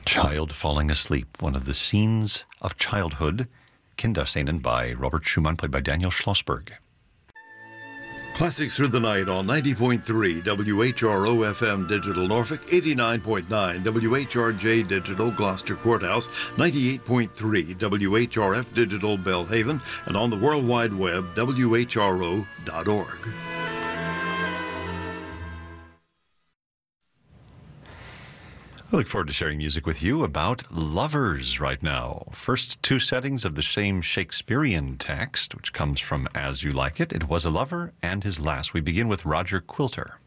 Child Falling Asleep, one of the scenes of childhood. Kinderszenen by Robert Schumann, played by Daniel Schlossberg. Classics Through the Night on 90.3 WHRO FM Digital Norfolk, 89.9 WHRJ Digital Gloucester Courthouse, 98.3 WHRF Digital Belhaven, and on the World Wide Web, WHRO.org. I look forward to sharing music with you about lovers right now. First two settings of the same Shakespearean text, which comes from As You Like It. It was a lover and his lass. We begin with Roger Quilter.